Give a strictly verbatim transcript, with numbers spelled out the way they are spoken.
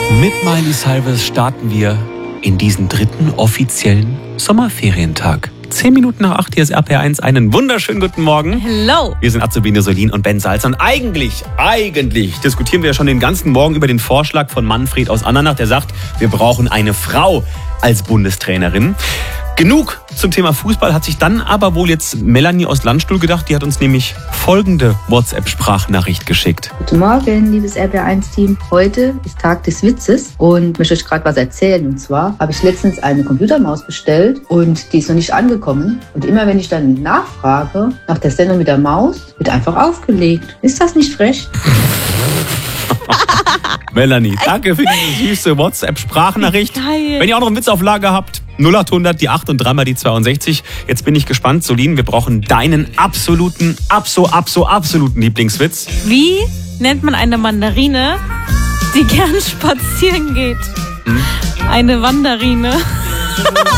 Mit Miley Cyrus starten wir in diesen dritten offiziellen Sommerferientag. Zehn Minuten nach acht, hier ist R P R eins. Einen wunderschönen guten Morgen. Hello. Wir sind Azubine Solin und Ben Salzer. Und eigentlich, eigentlich diskutieren wir ja schon den ganzen Morgen über den Vorschlag von Manfred aus Andernach, der sagt, wir brauchen eine Frau als Bundestrainerin. Genug zum Thema Fußball, hat sich dann aber wohl jetzt Melanie aus Landstuhl gedacht. Die hat uns nämlich folgende WhatsApp-Sprachnachricht geschickt. Guten Morgen, liebes R P R eins Team. Heute ist Tag des Witzes und möchte euch gerade was erzählen. Und zwar habe ich letztens eine Computermaus bestellt und die ist noch nicht angekommen. Und immer wenn ich dann nachfrage nach der Sendung mit der Maus, wird einfach aufgelegt. Ist das nicht frech? Melanie, danke für diese süße WhatsApp-Sprachnachricht. Wenn ihr auch noch einen Witz auf Lager habt, null acht hundert, die acht und dreimal die zweiundsechzig. Jetzt bin ich gespannt, Solin, wir brauchen deinen absoluten, abso, abso, absoluten Lieblingswitz. Wie nennt man eine Mandarine, die gern spazieren geht? Hm? Eine Wanderine.